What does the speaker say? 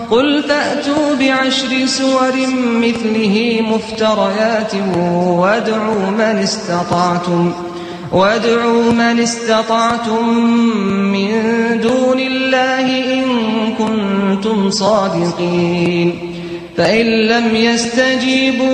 قل فأتوا بعشر سور مثله مفتريات وادعوا من استطعتم من دون الله إن كنتم صادقين فإن لم يستجيبوا